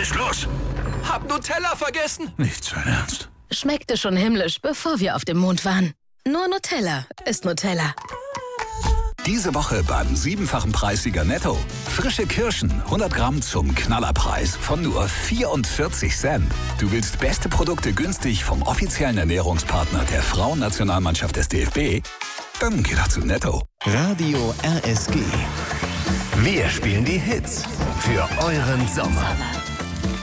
ist los? Hab Nutella vergessen. Nicht sein Ernst. Schmeckte schon himmlisch, bevor wir auf dem Mond waren. Nur Nutella ist Nutella. Diese Woche beim 7-fachen Preissieger Netto. Frische Kirschen, 100 Gramm zum Knallerpreis von nur 44 Cent. Du willst beste Produkte günstig vom offiziellen Ernährungspartner der Frauennationalmannschaft des DFB? Dann geh doch zu Netto. Radio RSG. Wir spielen die Hits für euren Sommer.